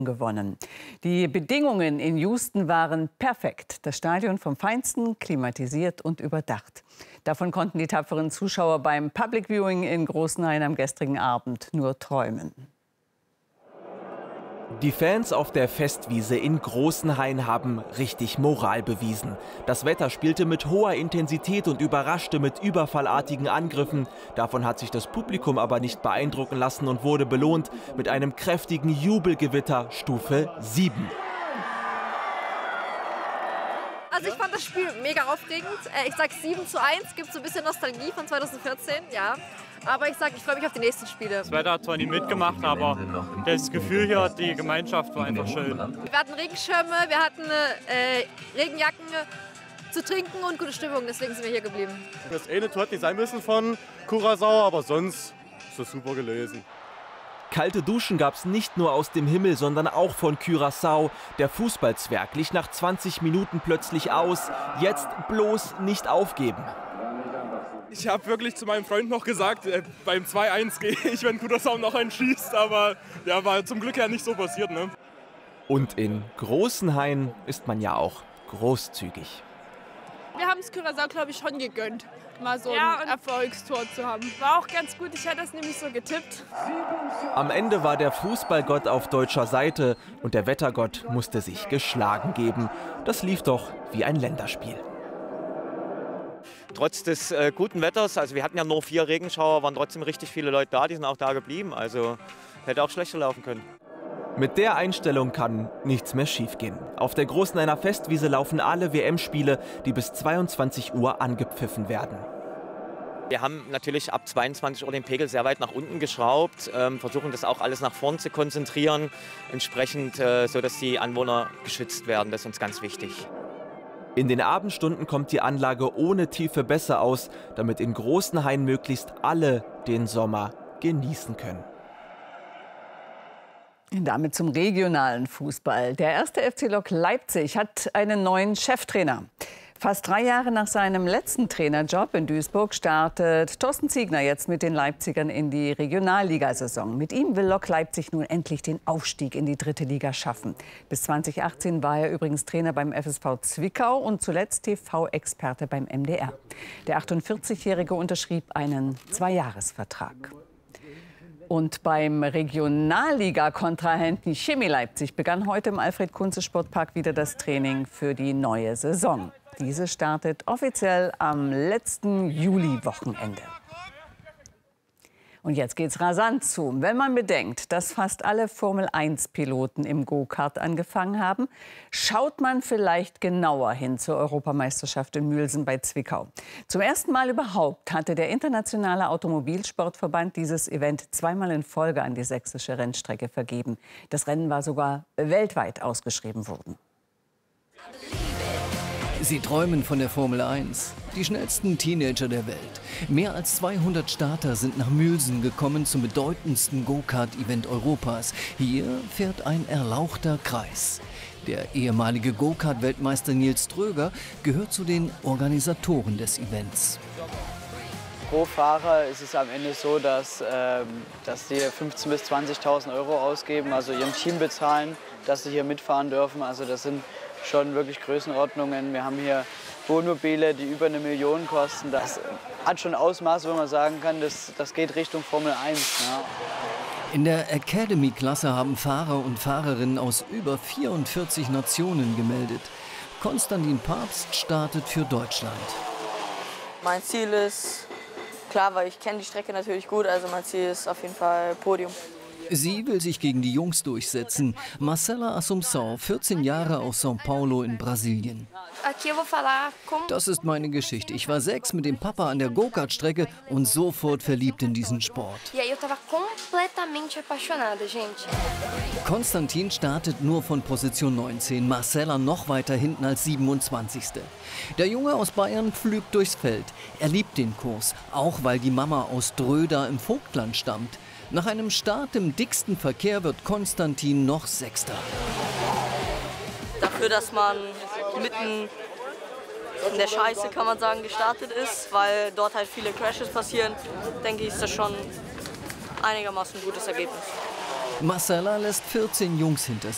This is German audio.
gewonnen. Die Bedingungen in Houston waren perfekt. Das Stadion vom Feinsten, klimatisiert und überdacht. Davon konnten die tapferen Zuschauer beim Public Viewing in Großenhain am gestrigen Abend nur träumen. Die Fans auf der Festwiese in Großenhain haben richtig Moral bewiesen. Das Wetter spielte mit hoher Intensität und überraschte mit überfallartigen Angriffen. Davon hat sich das Publikum aber nicht beeindrucken lassen und wurde belohnt mit einem kräftigen Jubelgewitter Stufe 7. Also ich fand das Spiel mega aufregend. Ich sag 7:1, gibt so ein bisschen Nostalgie von 2014, ja. Aber ich sag, ich freue mich auf die nächsten Spiele. Das Wetter hat zwar nicht mitgemacht, aber das Gefühl hier, die Gemeinschaft war einfach schön. Wir hatten Regenschirme, wir hatten Regenjacken zu trinken und gute Stimmung, deswegen sind wir hier geblieben. Das eine Tor hat nicht sein müssen von Curaçao, aber sonst ist das super gelesen. Kalte Duschen gab es nicht nur aus dem Himmel, sondern auch von Curaçao. Der Fußballzwerg glich nach 20 Minuten plötzlich aus. Jetzt bloß nicht aufgeben. Ich habe wirklich zu meinem Freund noch gesagt, beim 2:1 gehe ich, wenn Curaçao noch einen schießt. Aber ja, war zum Glück ja nicht so passiert. Ne? Und in Großenhain ist man ja auch großzügig. Wir haben es Curaçao, glaube ich, schon gegönnt, mal so ein Erfolgstor zu haben. War auch ganz gut, ich hätte das nämlich so getippt. Am Ende war der Fußballgott auf deutscher Seite und der Wettergott musste sich geschlagen geben. Das lief doch wie ein Länderspiel. Trotz des guten Wetters, also wir hatten ja nur 4 Regenschauer, waren trotzdem richtig viele Leute da, die sind auch da geblieben. Also hätte auch schlechter laufen können. Mit der Einstellung kann nichts mehr schiefgehen. Auf der Großenhainer Festwiese laufen alle WM-Spiele, die bis 22 Uhr angepfiffen werden. Wir haben natürlich ab 22 Uhr den Pegel sehr weit nach unten geschraubt, versuchen das auch alles nach vorn zu konzentrieren, entsprechend so, dass die Anwohner geschützt werden. Das ist uns ganz wichtig. In den Abendstunden kommt die Anlage ohne tiefe Bässe aus, damit in Großenhain möglichst alle den Sommer genießen können. Damit zum regionalen Fußball. Der 1. FC Lok Leipzig hat einen neuen Cheftrainer. Fast 3 Jahre nach seinem letzten Trainerjob in Duisburg startet Thorsten Ziegner jetzt mit den Leipzigern in die Regionalligasaison. Mit ihm will Lok Leipzig nun endlich den Aufstieg in die 3. Liga schaffen. Bis 2018 war er übrigens Trainer beim FSV Zwickau und zuletzt TV-Experte beim MDR. Der 48-Jährige unterschrieb einen 2-Jahres-Vertrag. Und beim Regionalliga-Kontrahenten Chemie Leipzig begann heute im Alfred-Kunze-Sportpark wieder das Training für die neue Saison. Diese startet offiziell am letzten Juli-Wochenende. Und jetzt geht's rasant zu. Wenn man bedenkt, dass fast alle Formel-1-Piloten im Go-Kart angefangen haben, schaut man vielleicht genauer hin zur Europameisterschaft in Mülsen bei Zwickau. Zum ersten Mal überhaupt hatte der Internationale Automobilsportverband dieses Event 2-mal in Folge an die sächsische Rennstrecke vergeben. Das Rennen war sogar weltweit ausgeschrieben worden. Sie träumen von der Formel 1, die schnellsten Teenager der Welt. Mehr als 200 Starter sind nach Mülsen gekommen zum bedeutendsten Go-Kart-Event Europas. Hier fährt ein erlauchter Kreis. Der ehemalige Go-Kart-Weltmeister Nils Ströger gehört zu den Organisatoren des Events. Pro Fahrer ist es am Ende so, dass sie 15.000 bis 20.000 Euro ausgeben, also ihrem Team bezahlen, dass sie hier mitfahren dürfen. Also das sind schon wirklich Größenordnungen. Wir haben hier Wohnmobile, die über 1 Million kosten. Das hat schon Ausmaße, wo man sagen kann, das geht Richtung Formel 1. Ja. In der Academy-Klasse haben Fahrer und Fahrerinnen aus über 44 Nationen gemeldet. Konstantin Papst startet für Deutschland. Mein Ziel ist, klar, weil ich kenne die Strecke natürlich gut, also mein Ziel ist auf jeden Fall Podium. Sie will sich gegen die Jungs durchsetzen. Marcela Assumpção, 14 Jahre aus São Paulo in Brasilien. Das ist meine Geschichte. Ich war 6 mit dem Papa an der Go-Kart-Strecke und sofort verliebt in diesen Sport. Konstantin startet nur von Position 19, Marcela noch weiter hinten als 27. Der Junge aus Bayern pflügt durchs Feld. Er liebt den Kurs, auch weil die Mama aus Dröda im Vogtland stammt. Nach einem Start im dicksten Verkehr wird Konstantin noch 6. Dafür, dass man mitten in der Scheiße, kann man sagen, gestartet ist, weil dort halt viele Crashes passieren, denke ich, ist das schon einigermaßen ein gutes Ergebnis. Marcela lässt 14 Jungs hinter